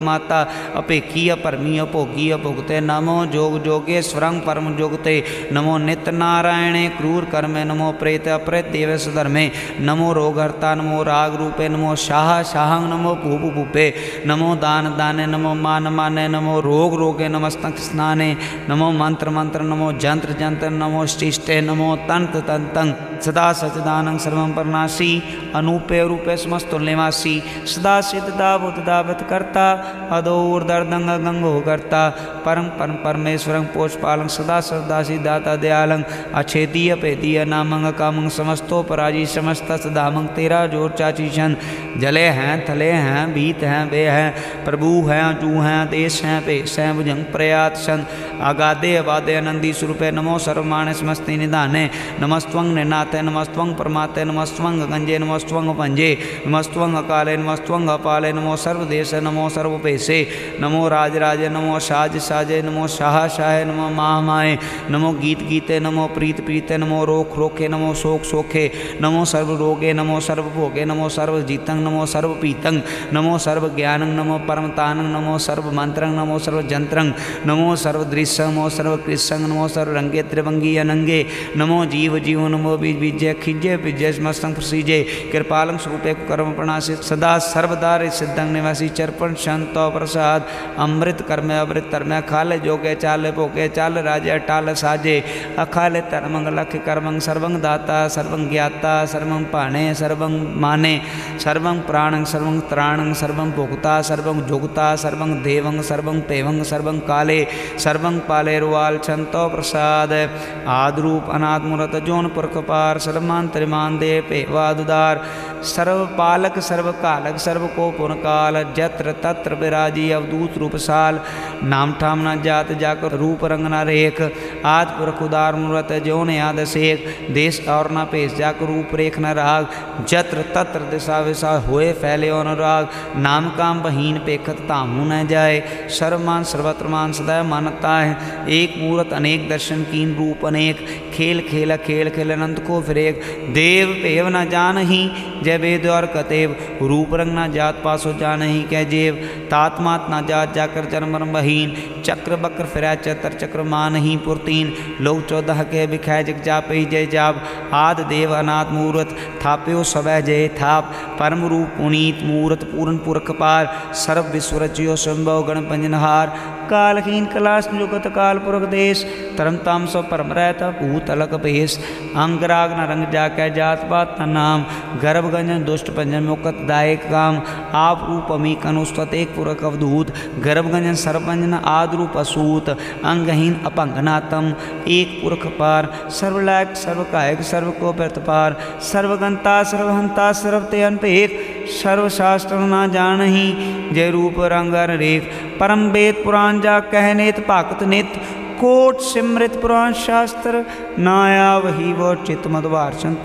माता अपेखी अपरमी अभोगी अभुगते नमो जोग जोगेश्वरं परम जुगते नमो नित्य नारायणे क्रूर कर्मे नमो प्रेत अपरेत देवस धर्मे नमो रोगहर्ता नमो राग रूपे नमो शाह शाहं नमो भूप भूपे नमो दान दाने नमो मान माने नमो रोग रोगे नमस्तक स्नाने नमो मंत्र मंत्र नमो जंत्र जंत्र नमो शिष्टे नमो तंत्र तंतं सदा सचिदानं सर्वं परनाशी अनूपे रूपे समस्तुल्यवासी सदा सिद्धदा बुद्धदावत कर्ता अदोर दर्दंग गंगो करता परम परम परमेश्वरं पोषपालं सदा सदासी दाता दयालं अछेदीय पेदीय नामंग कामंग समस्तो पराजी समस्त सदामंग तेरा जोर चाची छंद जले हैं थले हैं भीत हैं बे हैं प्रभु हैं जू हैं देश हैं पेश हैं भुजंग प्रयात छंद आगादे अबादे आनंदी स्वरूपे नमो सर्वमाने समस्ति निधाने नमस्त्वं निनाथे नमस्त्वं परमाते नमस्त्वं गंजे नमस्त्वं पंजे नमस्त्वं अकाले नमस्त्वं अपाले नमो सर्वदेश नमो सर्वपेशे नमो राज राजे नमो साज साजे नमो शाह शाहे नमो माह माहे नमो गीत गीते नमो प्रीत प्रीते नमो रोख रोखे नमो शोक शोखे नमो सर्व रोगे नमो सर्व भोगे नमो सर्व जीतं नमो सर्व पीतं नमो सर्व ज्ञानं नमो परमतानं नमो सर्व मंत्रं नमो सर्व जंत्रं नमो सर्व दृश्यं नमो सर्व कृष्णं नमो सर्व रंगे त्रिभंगी अनंगे नमो जीव जीव नमो बीज बीजे खिजे पिजे मस्तंग प्रसीजे कृपालं स्वरूपे कर्म प्रणासी सदा सर्वदा सिद्धं निवासी चर्पण शांतो प्रसाद अमृत कर्मे अमृत धर्मे खाले जोगे चाले भोगे चाल राजे टाल साजे अखाले तरमंग लख कर्मंग सर्वं दाता सर्वं ज्ञाता सर्वं पाणे सर्वं माने सर्वं प्राणं सर्वं त्राणं सर्वं भोक्ता सर्वं जोगता सर्वं देवं सर्वं पेवं सर्वं काले सर्वं पाले रुवाल छंतो प्रसाद आद्रूप अनाद मूरत जोन पुरखपार सर्वमान त्रिमान दे पेवादुदार सर्वपालक सर्वकालक सर्व को पुनकाल जत्र तत्र विराजी अवधूत रूपसाल नाम ठाम न जात जाकर रूप रंग न रेख आद पुरख उदार मूरत ज्योन याद शेख देश और न पेश जाकर रूप रेख न राग जत्र तत्र दिशा विशा होए फैले अनुराग नाम काम बहीन पेखत तामू न जाए सर्वमान सर्वत्रमान सदा मानता है एक मूरत अनेक दर्शन कीन रूप अनेक खेल खेल खेल खेल अनंत को फिरेक देव पेव न जान ही जय वेद और कतेव रूप रंग न जात पासो जान ही कह जेव तात्मात न जात जाकर जन्म बहीन चक्र बक्र फिरा चतर चक्र मान ही पुरतीन लोग 14 के बिखाय जग जाप ही जय जाप आद देव अनाथ मूरत थाप्यो सवै जय थाप परम रूप पुनीत मूरत पूर्ण पुरख पार सर्व विश्व रचियो संभव गण पंजनहार कालहीन कलाश जुगत काल पुरख देश तरम ताम सो परम रहता भूत अलग पेश अंगराग न रंग जाके जात पात न नाम गर्भ गंजन दुष्ट पंजन मुकत दायक काम आप रूप अमी कनुस्तत एक पुरख अवधूत गर्भ गंजन सर्वपंजन आद रूप असूत अंगहीन अपंगनातम एक पुरख पार सर्वलायक सर्वकायक सर्व को प्रतपार सर्वगंता सर्वहंता सर्वते अनपेख सर्वशास्त्र न जानही जय रूप रंग रेख परम वेद पुराण जा कहनेत पाकत नित कोट सिमृत पुराण शास्त्र नाया वही वो चित मधवार